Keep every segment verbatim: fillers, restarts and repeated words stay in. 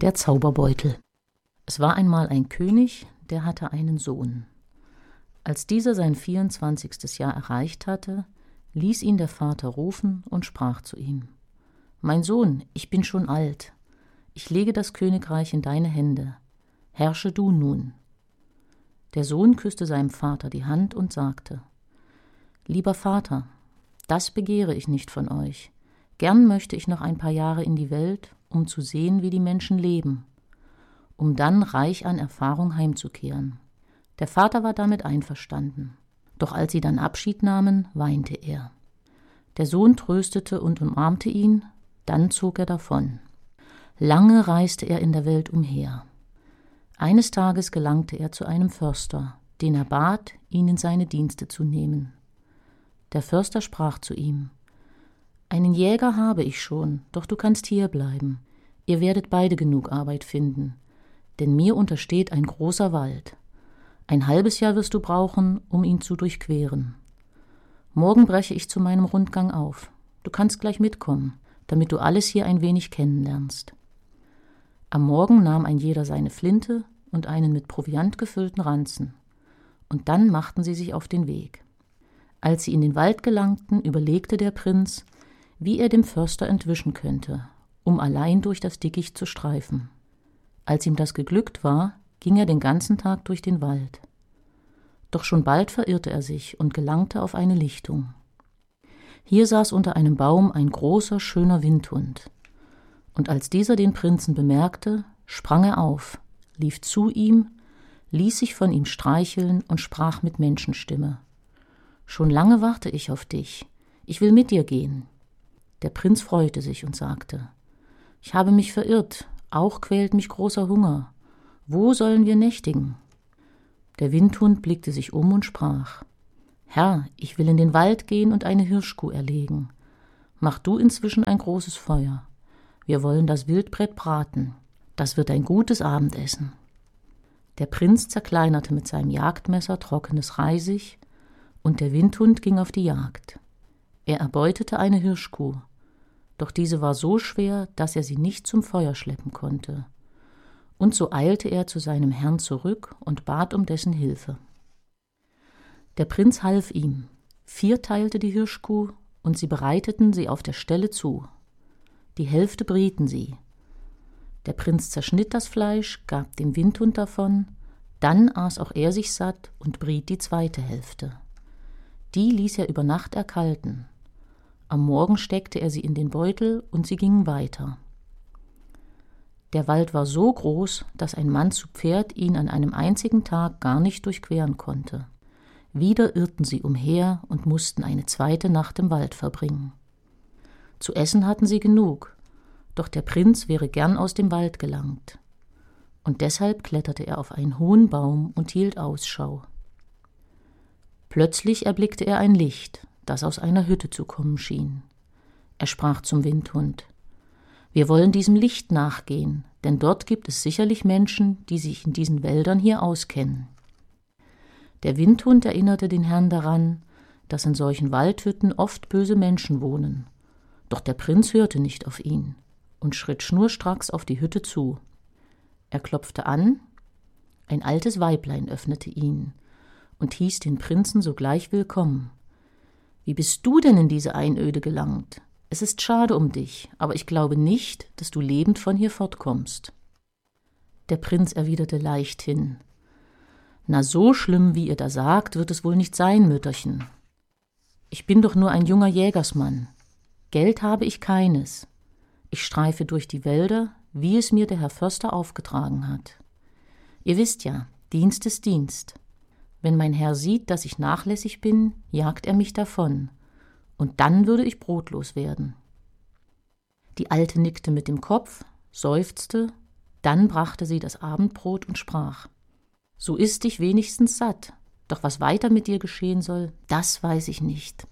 Der Zauberbeutel. Es war einmal ein König, der hatte einen Sohn. Als dieser sein vierundzwanzigstes Jahr erreicht hatte, ließ ihn der Vater rufen und sprach zu ihm: »Mein Sohn, ich bin schon alt. Ich lege das Königreich in deine Hände. Herrsche du nun.« Der Sohn küsste seinem Vater die Hand und sagte: »Lieber Vater, das begehre ich nicht von euch. Gern möchte ich noch ein paar Jahre in die Welt, um zu sehen, wie die Menschen leben, um dann reich an Erfahrung heimzukehren.« Der Vater war damit einverstanden. Doch als sie dann Abschied nahmen, weinte er. Der Sohn tröstete und umarmte ihn, dann zog er davon. Lange reiste er in der Welt umher. Eines Tages gelangte er zu einem Förster, den er bat, ihn in seine Dienste zu nehmen. Der Förster sprach zu ihm: »Einen Jäger habe ich schon, doch du kannst hier bleiben. Ihr werdet beide genug Arbeit finden, denn mir untersteht ein großer Wald. Ein halbes Jahr wirst du brauchen, um ihn zu durchqueren. Morgen breche ich zu meinem Rundgang auf. Du kannst gleich mitkommen, damit du alles hier ein wenig kennenlernst.« Am Morgen nahm ein jeder seine Flinte und einen mit Proviant gefüllten Ranzen, und dann machten sie sich auf den Weg. Als sie in den Wald gelangten, überlegte der Prinz, wie er dem Förster entwischen könnte, um allein durch das Dickicht zu streifen. Als ihm das geglückt war, ging er den ganzen Tag durch den Wald. Doch schon bald verirrte er sich und gelangte auf eine Lichtung. Hier saß unter einem Baum ein großer, schöner Windhund. Und als dieser den Prinzen bemerkte, sprang er auf, lief zu ihm, ließ sich von ihm streicheln und sprach mit Menschenstimme: »Schon lange warte ich auf dich. Ich will mit dir gehen.« Der Prinz freute sich und sagte: »Ich habe mich verirrt, auch quält mich großer Hunger. Wo sollen wir nächtigen?« Der Windhund blickte sich um und sprach: »Herr, ich will in den Wald gehen und eine Hirschkuh erlegen. Mach du inzwischen ein großes Feuer. Wir wollen das Wildbret braten. Das wird ein gutes Abendessen.« Der Prinz zerkleinerte mit seinem Jagdmesser trockenes Reisig, und der Windhund ging auf die Jagd. Er erbeutete eine Hirschkuh, doch diese war so schwer, dass er sie nicht zum Feuer schleppen konnte. Und so eilte er zu seinem Herrn zurück und bat um dessen Hilfe. Der Prinz half ihm, vierteilte die Hirschkuh, und sie bereiteten sie auf der Stelle zu. Die Hälfte brieten sie. Der Prinz zerschnitt das Fleisch, gab dem Windhund davon, dann aß auch er sich satt und briet die zweite Hälfte. Die ließ er über Nacht erkalten. Am Morgen steckte er sie in den Beutel und sie gingen weiter. Der Wald war so groß, dass ein Mann zu Pferd ihn an einem einzigen Tag gar nicht durchqueren konnte. Wieder irrten sie umher und mussten eine zweite Nacht im Wald verbringen. Zu essen hatten sie genug, doch der Prinz wäre gern aus dem Wald gelangt. Und deshalb kletterte er auf einen hohen Baum und hielt Ausschau. Plötzlich erblickte er ein Licht, das aus einer Hütte zu kommen schien. Er sprach zum Windhund: »Wir wollen diesem Licht nachgehen, denn dort gibt es sicherlich Menschen, die sich in diesen Wäldern hier auskennen.« Der Windhund erinnerte den Herrn daran, dass in solchen Waldhütten oft böse Menschen wohnen. Doch der Prinz hörte nicht auf ihn und schritt schnurstracks auf die Hütte zu. Er klopfte an, ein altes Weiblein öffnete ihn und hieß den Prinzen sogleich willkommen. »Wie bist du denn in diese Einöde gelangt? Es ist schade um dich, aber ich glaube nicht, dass du lebend von hier fortkommst.« Der Prinz erwiderte leichthin: »Na, so schlimm, wie ihr da sagt, wird es wohl nicht sein, Mütterchen. Ich bin doch nur ein junger Jägersmann. Geld habe ich keines. Ich streife durch die Wälder, wie es mir der Herr Förster aufgetragen hat. Ihr wisst ja, Dienst ist Dienst. Wenn mein Herr sieht, dass ich nachlässig bin, jagt er mich davon, und dann würde ich brotlos werden.« Die Alte nickte mit dem Kopf, seufzte, dann brachte sie das Abendbrot und sprach: »So iss dich wenigstens satt, doch was weiter mit dir geschehen soll, das weiß ich nicht.«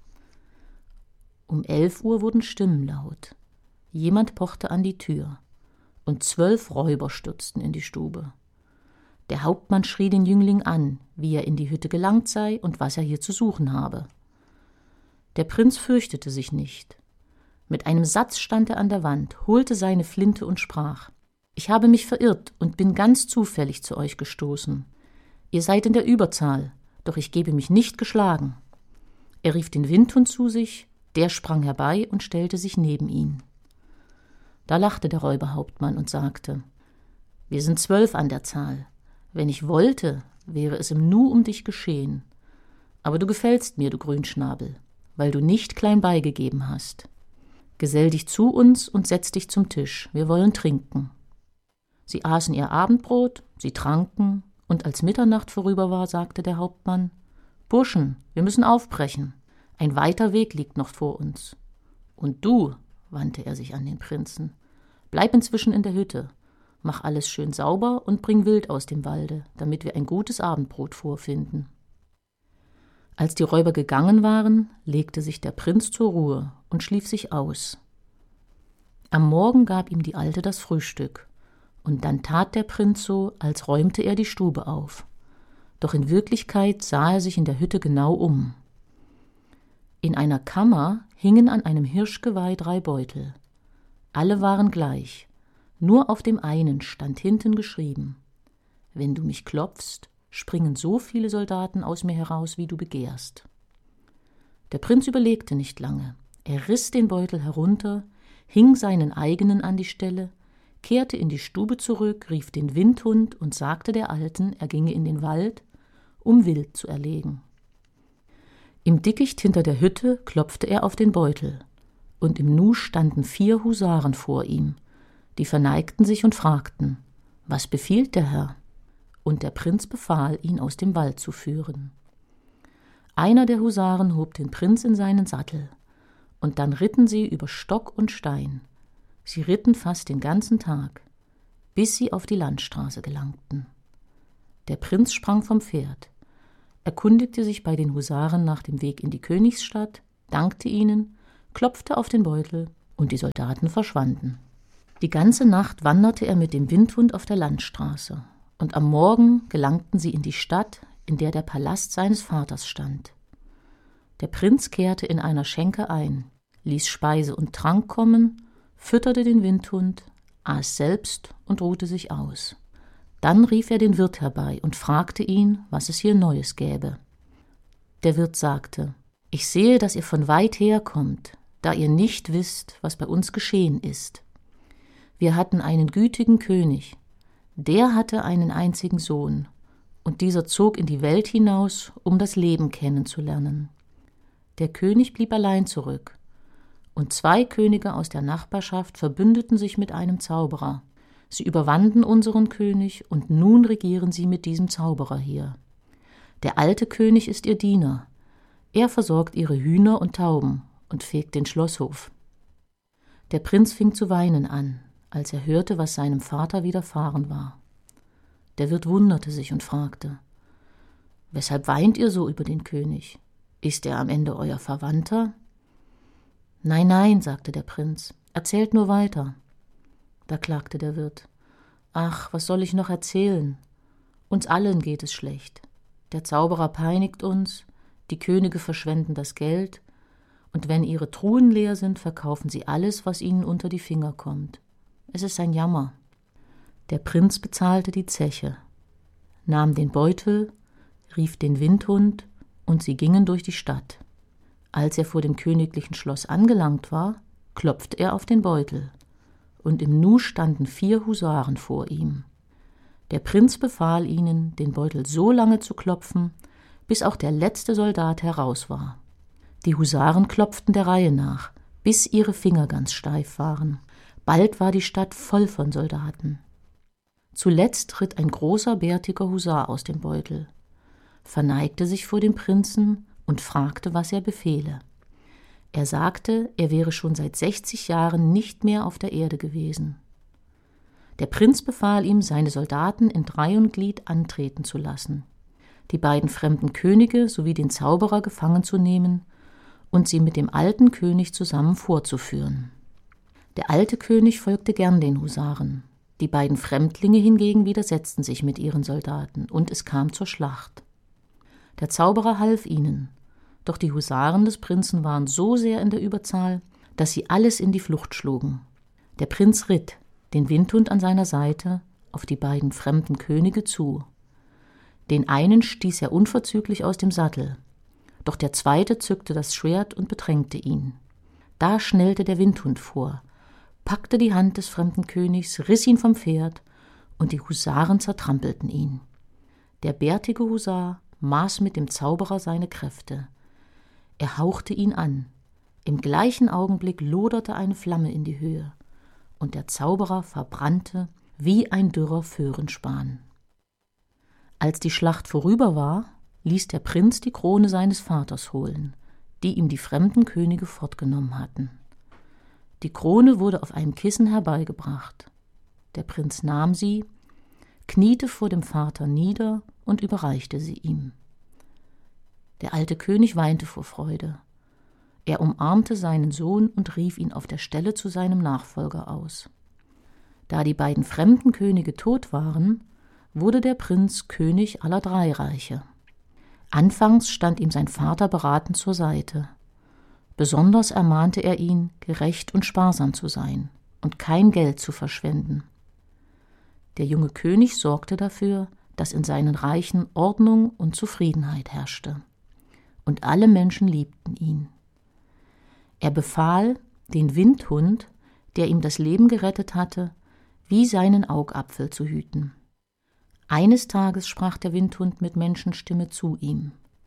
Um elf Uhr wurden Stimmen laut. Jemand pochte an die Tür, und zwölf Räuber stürzten in die Stube. Der Hauptmann schrie den Jüngling an, wie er in die Hütte gelangt sei und was er hier zu suchen habe. Der Prinz fürchtete sich nicht. Mit einem Satz stand er an der Wand, holte seine Flinte und sprach: »Ich habe mich verirrt und bin ganz zufällig zu euch gestoßen. Ihr seid in der Überzahl, doch ich gebe mich nicht geschlagen.« Er rief den Windhund zu sich, der sprang herbei und stellte sich neben ihn. Da lachte der Räuberhauptmann und sagte: »Wir sind zwölf an der Zahl. Wenn ich wollte, wäre es im Nu um dich geschehen. Aber du gefällst mir, du Grünschnabel, weil du nicht klein beigegeben hast. Gesell dich zu uns und setz dich zum Tisch, wir wollen trinken.« Sie aßen ihr Abendbrot, sie tranken, und als Mitternacht vorüber war, sagte der Hauptmann: »Burschen, wir müssen aufbrechen. Ein weiter Weg liegt noch vor uns. Und du«, wandte er sich an den Prinzen, »bleib inzwischen in der Hütte, mach alles schön sauber und bring Wild aus dem Walde, damit wir ein gutes Abendbrot vorfinden.« Als die Räuber gegangen waren, legte sich der Prinz zur Ruhe und schlief sich aus. Am Morgen gab ihm die Alte das Frühstück, und dann tat der Prinz so, als räumte er die Stube auf. Doch in Wirklichkeit sah er sich in der Hütte genau um. In einer Kammer hingen an einem Hirschgeweih drei Beutel. Alle waren gleich, nur auf dem einen stand hinten geschrieben: »Wenn du mich klopfst, springen so viele Soldaten aus mir heraus, wie du begehrst.« Der Prinz überlegte nicht lange. Er riss den Beutel herunter, hing seinen eigenen an die Stelle, kehrte in die Stube zurück, rief den Windhund und sagte der Alten, er ginge in den Wald, um Wild zu erlegen. Im Dickicht hinter der Hütte klopfte er auf den Beutel, und im Nu standen vier Husaren vor ihm, die verneigten sich und fragten: »Was befiehlt der Herr?« Und der Prinz befahl, ihn aus dem Wald zu führen. Einer der Husaren hob den Prinz in seinen Sattel, und dann ritten sie über Stock und Stein. Sie ritten fast den ganzen Tag, bis sie auf die Landstraße gelangten. Der Prinz sprang vom Pferd, erkundigte sich bei den Husaren nach dem Weg in die Königsstadt, dankte ihnen, klopfte auf den Beutel, und die Soldaten verschwanden. Die ganze Nacht wanderte er mit dem Windhund auf der Landstraße, und am Morgen gelangten sie in die Stadt, in der der Palast seines Vaters stand. Der Prinz kehrte in einer Schenke ein, ließ Speise und Trank kommen, fütterte den Windhund, aß selbst und ruhte sich aus. Dann rief er den Wirt herbei und fragte ihn, was es hier Neues gäbe. Der Wirt sagte: »Ich sehe, dass ihr von weit her kommt, da ihr nicht wisst, was bei uns geschehen ist. Wir hatten einen gütigen König, der hatte einen einzigen Sohn, und dieser zog in die Welt hinaus, um das Leben kennenzulernen. Der König blieb allein zurück, und zwei Könige aus der Nachbarschaft verbündeten sich mit einem Zauberer. Sie überwanden unseren König, und nun regieren sie mit diesem Zauberer hier. Der alte König ist ihr Diener. Er versorgt ihre Hühner und Tauben und fegt den Schlosshof.« Der Prinz fing zu weinen an, als er hörte, was seinem Vater widerfahren war. Der Wirt wunderte sich und fragte: »Weshalb weint ihr so über den König? Ist er am Ende euer Verwandter?« »Nein, nein«, sagte der Prinz, »erzählt nur weiter.« Da klagte der Wirt: »Ach, was soll ich noch erzählen? Uns allen geht es schlecht. Der Zauberer peinigt uns, die Könige verschwenden das Geld, und wenn ihre Truhen leer sind, verkaufen sie alles, was ihnen unter die Finger kommt. Es ist ein Jammer.« Der Prinz bezahlte die Zeche, nahm den Beutel, rief den Windhund, und sie gingen durch die Stadt. Als er vor dem königlichen Schloss angelangt war, klopfte er auf den Beutel, und im Nu standen vier Husaren vor ihm. Der Prinz befahl ihnen, den Beutel so lange zu klopfen, bis auch der letzte Soldat heraus war. Die Husaren klopften der Reihe nach, bis ihre Finger ganz steif waren. Bald war die Stadt voll von Soldaten. Zuletzt ritt ein großer, bärtiger Husar aus dem Beutel, verneigte sich vor dem Prinzen und fragte, was er befehle. Er sagte, er wäre schon seit sechzig Jahren nicht mehr auf der Erde gewesen. Der Prinz befahl ihm, seine Soldaten in Reih und Glied antreten zu lassen, die beiden fremden Könige sowie den Zauberer gefangen zu nehmen und sie mit dem alten König zusammen vorzuführen. Der alte König folgte gern den Husaren. Die beiden Fremdlinge hingegen widersetzten sich mit ihren Soldaten, und es kam zur Schlacht. Der Zauberer half ihnen, doch die Husaren des Prinzen waren so sehr in der Überzahl, dass sie alles in die Flucht schlugen. Der Prinz ritt, den Windhund an seiner Seite, auf die beiden fremden Könige zu. Den einen stieß er unverzüglich aus dem Sattel, doch der zweite zückte das Schwert und bedrängte ihn. Da schnellte der Windhund vor, packte die Hand des fremden Königs, riss ihn vom Pferd, und die Husaren zertrampelten ihn. Der bärtige Husar maß mit dem Zauberer seine Kräfte. Er hauchte ihn an. Im gleichen Augenblick loderte eine Flamme in die Höhe, und der Zauberer verbrannte wie ein dürrer Föhrenspan. Als die Schlacht vorüber war, ließ der Prinz die Krone seines Vaters holen, die ihm die fremden Könige fortgenommen hatten. Die Krone wurde auf einem Kissen herbeigebracht. Der Prinz nahm sie, kniete vor dem Vater nieder und überreichte sie ihm. Der alte König weinte vor Freude. Er umarmte seinen Sohn und rief ihn auf der Stelle zu seinem Nachfolger aus. Da die beiden fremden Könige tot waren, wurde der Prinz König aller drei Reiche. Anfangs stand ihm sein Vater beratend zur Seite. Besonders ermahnte er ihn, gerecht und sparsam zu sein und kein Geld zu verschwenden. Der junge König sorgte dafür, dass in seinen Reichen Ordnung und Zufriedenheit herrschte. Und alle Menschen liebten ihn. Er befahl, den Windhund, der ihm das Leben gerettet hatte, wie seinen Augapfel zu hüten. Eines Tages sprach der Windhund mit Menschenstimme zu ihm: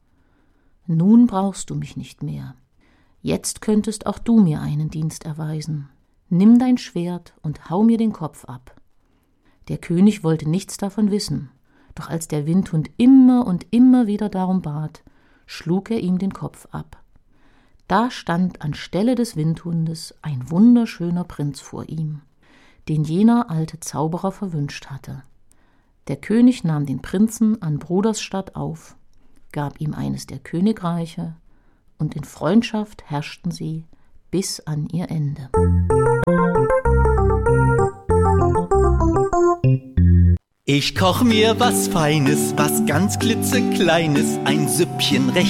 »Nun brauchst du mich nicht mehr. Jetzt könntest auch du mir einen Dienst erweisen. Nimm dein Schwert und hau mir den Kopf ab.« Der König wollte nichts davon wissen, doch als der Windhund immer und immer wieder darum bat, schlug er ihm den Kopf ab. Da stand anstelle des Windhundes ein wunderschöner Prinz vor ihm, den jener alte Zauberer verwünscht hatte. Der König nahm den Prinzen an Brudersstadt auf, gab ihm eines der Königreiche, und in Freundschaft herrschten sie bis an ihr Ende. Ich koch mir was Feines, was ganz klitzekleines, ein Süppchen recht